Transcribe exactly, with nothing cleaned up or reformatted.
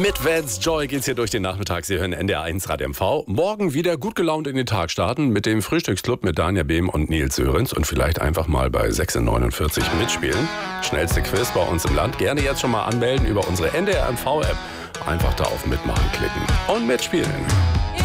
Mit Vance Joy geht's hier durch den Nachmittag. Sie hören N D R eins Radio M V. Morgen wieder gut gelaunt in den Tag starten mit dem Frühstücksclub mit Danja Behm und Nils Sörenz und vielleicht einfach mal bei sechs neunundvierzig mitspielen. Schnellste Quiz bei uns im Land. Gerne jetzt schon mal anmelden über unsere N D R M V App. Einfach da auf Mitmachen klicken und mitspielen.